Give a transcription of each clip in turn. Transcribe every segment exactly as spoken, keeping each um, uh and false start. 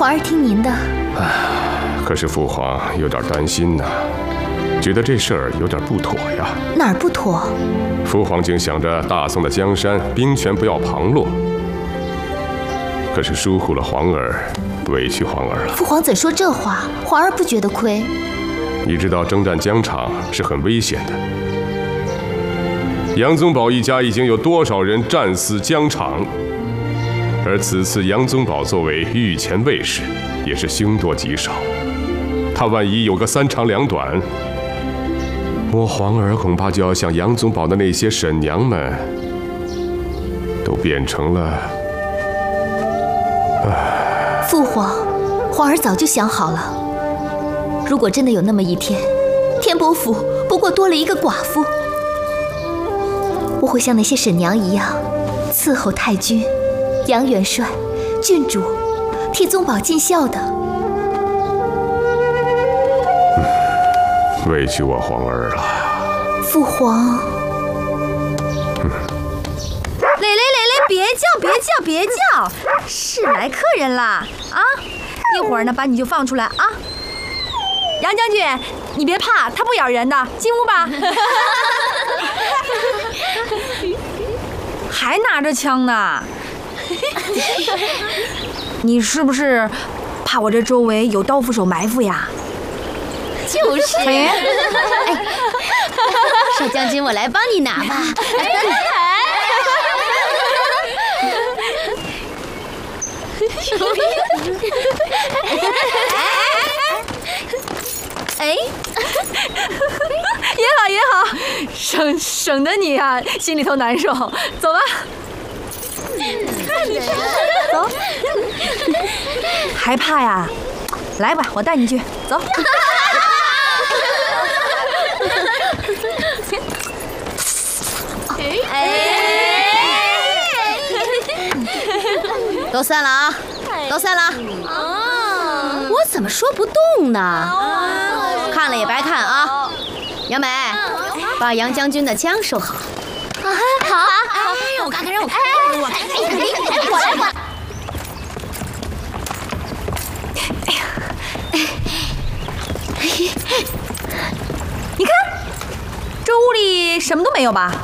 皇儿听您的。 唉，可是父皇有点担心呐，觉得这事儿有点不妥呀。 哪儿不妥？ 父皇竟想着大宋的江山兵权不要旁落，可是疏忽了皇儿，委屈皇儿了。 父皇怎说这话？皇儿不觉得亏。 你知道征战疆场是很危险的，杨宗保一家已经有多少人战死疆场？而此次杨宗保作为御前卫士，也是凶多吉少。他万一有个三长两短，我皇儿恐怕就要像杨宗保的那些婶娘们，都变成了……唉。 父皇，皇儿早就想好了。如果真的有那么一天，天伯府不过多了一个寡妇，我会像那些婶娘一样，伺候太君、杨元帅、郡主，替宗保尽孝的。 嗯，委屈我皇儿了。 父皇。 嗯，蕾蕾蕾蕾，别叫别叫别叫，是来客人啦啊！一会儿呢，把你就放出来啊。杨将军，你别怕，他不咬人的，进屋吧。还拿着枪呢？你是不是怕我这周围有刀斧手埋伏呀？ 就是。 哎， 少将军，我来帮你拿吧。 哎，也好也好，省省得你啊心里头难受。走吧，走。害怕呀？来吧，我带你去。走。 都散了啊！都散了。啊！我怎么说不动呢？看了也白看啊！杨梅，把杨将军的枪收好。啊，好。哎，让我看看，让我看看，我看看，我来，我来。哎呀， 你看，这屋里什么都没有吧？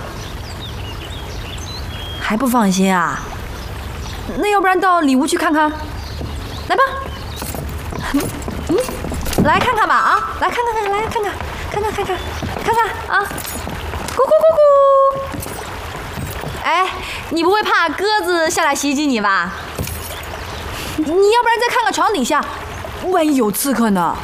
还不放心啊？那要不然到里屋去看看，来吧。嗯，来看看吧啊，来看看看，来看看，看看看看，看看啊，咕咕咕咕。哎，你不会怕鸽子下来袭击你吧？你要不然再看看床底下，万一有刺客呢？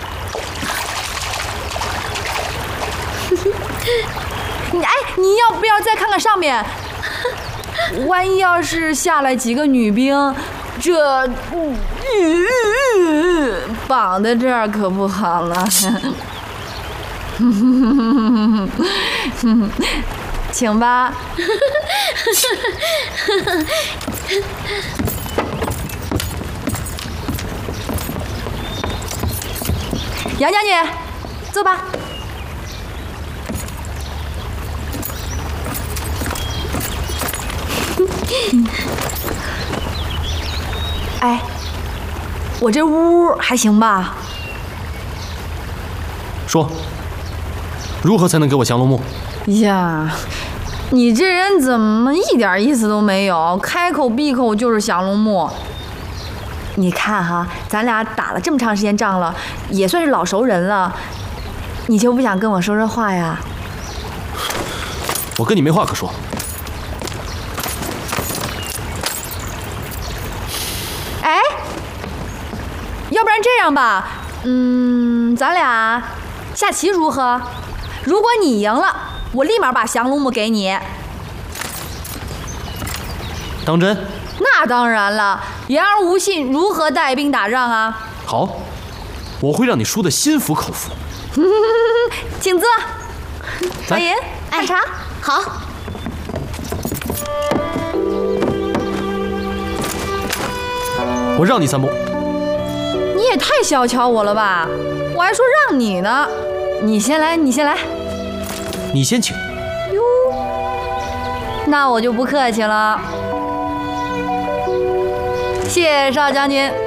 哎，你要不要再看看上面？万一要是下来几个女兵，这、嗯嗯、绑在这儿可不好了。请吧。杨将军，坐吧。哎，我这屋还行吧？ 说，如何才能给我降龙木？ 呀，你这人怎么一点意思都没有？开口闭口就是降龙木。你看哈，咱俩打了这么长时间仗了，也算是老熟人了，你就不想跟我说说话呀？ 我跟你没话可说。 哎，要不然这样吧，嗯，咱俩下棋如何？如果你赢了，我立马把降龙木给你。 当真？ 那当然了，言而无信，如何带兵打仗啊？ 好，我会让你输得心服口服。 请坐。小银，看茶。 好。 我让你三步。 你也太小瞧我了吧！我还说让你呢。你先来，你先来。 你先请。 哟，那我就不客气了。谢少将军。